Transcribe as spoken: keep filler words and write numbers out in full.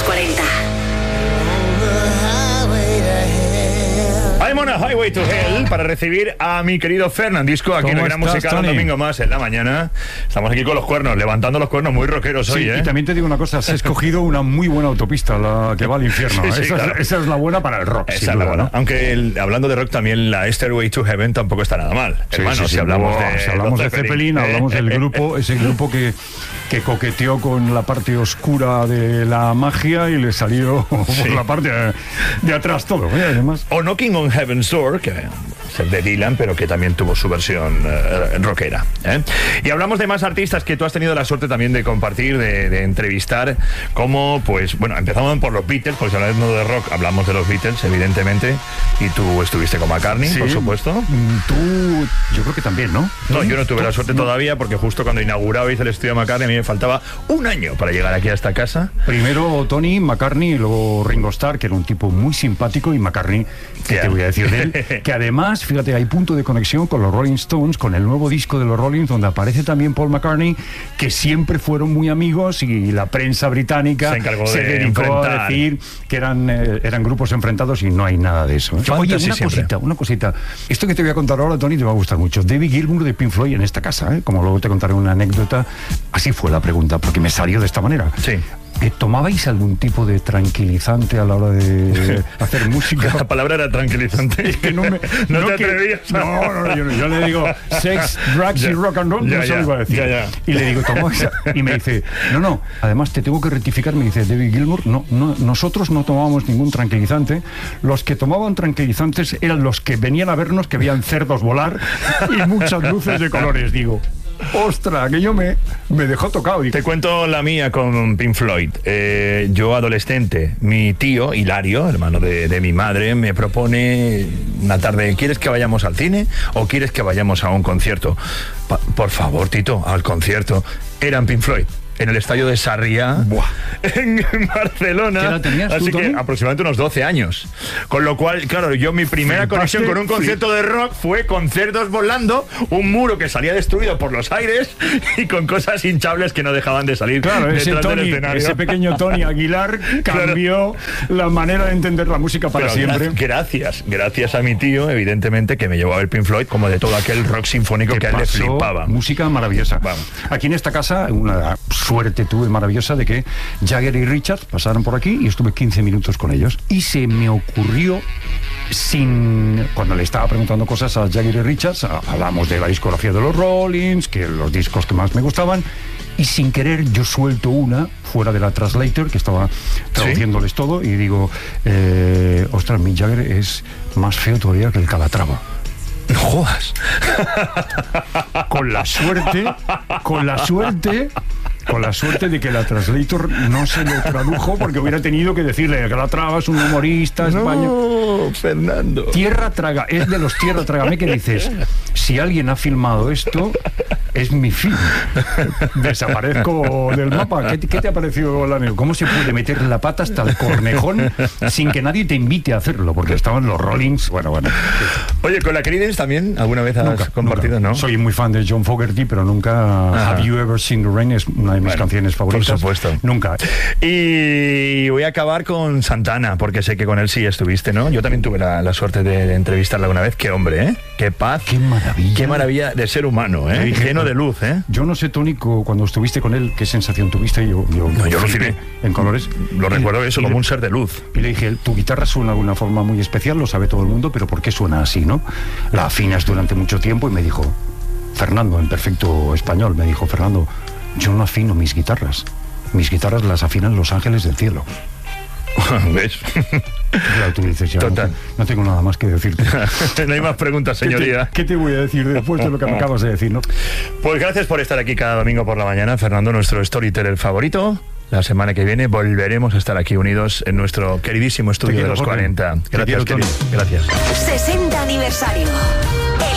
cuarenta. I'm on a highway to hell para recibir a mi querido Fernandisco aquí en la Gran Musical, un domingo más en la mañana. Estamos aquí con los cuernos, levantando los cuernos, muy rockeros hoy, sí, ¿eh? Y también te digo una cosa, has escogido una muy buena autopista, la que va al infierno. Sí, sí, esa, claro. es, esa es la buena para el rock. Esa sin es la duda, buena. ¿no? Aunque el, hablando de rock también, la Stairway to Heaven tampoco está nada mal. Sí, Hermano, sí, sí, si hablamos wow, de, si hablamos de Zeppelin, Zeppelin, hablamos del grupo, ese grupo que, que coqueteó con la parte oscura de la magia y le salió Sí. por la parte de, de atrás todo, ¿eh? Además. O Knocking on Heaven's Door, que es de Dylan, pero que también tuvo su versión eh, rockera, ¿eh? Y hablamos de más artistas que tú has tenido la suerte también de compartir, de, de entrevistar, como, pues, bueno, empezamos por los Beatles, porque hablando de rock, hablamos de los Beatles, evidentemente, y tú estuviste con McCartney, Sí. por supuesto. Tú, yo creo que también, ¿no? No, yo no tuve la suerte no. todavía, porque justo cuando inaugurabais el estudio McCartney, a mí me faltaba un año para llegar aquí a esta casa. Primero Tony, McCartney, y luego Ringo Starr, que era un tipo muy simpático, y McCartney, que Ya. te voy a decir de él, que además, fíjate, hay punto de conexión con los Rolling Stones, con el nuevo disco de los Rolling, donde aparece también Paul McCartney, que siempre fueron muy amigos, y la prensa británica Se encargó se de dedicó enfrentar. a decir que eran, eh, eran grupos enfrentados, y no hay nada de eso, ¿eh? Fantasy Oye, una siempre. cosita, una cosita. Esto que te voy a contar ahora, Tony, te va a gustar mucho. David Gilmour de Pink Floyd en esta casa, ¿eh? Como luego te contaré una anécdota. Así fue la pregunta, porque me salió de esta manera. Sí. Eh, ¿Tomabais algún tipo de tranquilizante a la hora de hacer música? La palabra era tranquilizante. Es que no me, no, te que- atrevías. a- No, no, no, yo, yo le digo sex, drugs Ya, y rock and roll, ya, no se ya, lo iba a decir. ya, ya. Y le digo, ¿tomabais? Y me dice, no, no, además te tengo que rectificar, me dice David Gilmour, no, no, nosotros no tomábamos ningún tranquilizante, los que tomaban tranquilizantes eran los que venían a vernos, que veían cerdos volar y muchas luces de colores, digo. Ostras, que yo me, me dejó tocado. Te cuento la mía con Pink Floyd. Eh, yo, adolescente, mi tío, Hilario, hermano de, de mi madre, me propone una tarde, ¿quieres que vayamos al cine o quieres que vayamos a un concierto? Pa- por favor, Tito, al concierto. Eran Pink Floyd. En el estadio de Sarriá, Buah. en Barcelona. ¿Qué edad tenías tú, Así que Tony? aproximadamente unos doce años. Con lo cual, claro, yo mi primera Flipaste, conexión con un concierto de rock fue con cerdos volando, un muro que salía destruido por los aires y con cosas hinchables que no dejaban de salir Claro, ese, detrás del Tony, escenario. ese pequeño Tony Aguilar cambió la manera de entender la música para Pero siempre. gra- Gracias, gracias a mi tío, evidentemente, que me llevó a ver Pink Floyd, como de todo aquel rock sinfónico que a él le pasó flipaba. Música maravillosa. Vamos. Aquí en esta casa, una suerte tuve maravillosa de que Jagger y Richards pasaron por aquí y estuve quince minutos con ellos. Y se me ocurrió, sin cuando le estaba preguntando cosas a Jagger y Richards, a- hablamos de la discografía de los Rollins, que los discos que más me gustaban, y sin querer yo suelto una fuera de la translator que estaba traduciéndoles todo y digo, eh, ostras, Mick Jagger es más feo todavía que el Calatrava. No jodas. Con la suerte, con la suerte, con la suerte de que la translator no se lo tradujo, porque hubiera tenido que decirle que Calatrava es un humorista español. No, Fernando. Tierra traga, es de los Tierra Trágame que dices, si alguien ha filmado esto, es mi fin. Desaparezco del mapa. ¿Qué, qué te ha parecido la neo? ¿Cómo se puede meter la pata hasta el cornejón sin que nadie te invite a hacerlo? Porque estaban los Rollins, bueno, bueno. Oye, con la Creedence también, ¿alguna vez has Nunca, compartido, nunca. no? Soy muy fan de John Fogerty, pero nunca Ajá. Have You Ever Seen the Rain es una de mis Bueno, canciones favoritas. por supuesto. Nunca. Y voy a acabar con Santana, porque sé que con él sí estuviste, ¿no? Yo también tuve la, la suerte de, de entrevistarla alguna vez. Qué hombre, ¿eh? Qué paz. Qué maravilla. Qué maravilla de ser humano, Le ¿eh? dije, Lleno de luz, ¿eh? Yo no sé, Tónico, cuando estuviste con él, qué sensación tuviste. Yo, yo, No, yo lo flipé flipé. en colores. Lo Y- recuerdo eso, y como le- un ser de luz. Y le dije, tu guitarra suena de una forma muy especial, lo sabe todo el mundo, pero ¿por qué suena así, no? La afinas durante mucho tiempo. Y me dijo, Fernando, en perfecto español, me dijo, Fernando, yo no afino mis guitarras. Mis guitarras las afinan los ángeles del cielo. ¿Ves? Claro, tú dices, ya, no, Total. te- no tengo nada más que decirte. No hay más preguntas, ¿Qué te, señoría. qué te voy a decir después de lo que me acabas de decir, no? Pues gracias por estar aquí cada domingo por la mañana, Fernando, nuestro storyteller favorito. La semana que viene volveremos a estar aquí unidos en nuestro queridísimo estudio Te de quiero, los Jorge. cuarenta. Te Gracias, quiero, Tony. querido. Gracias. sesenta aniversario.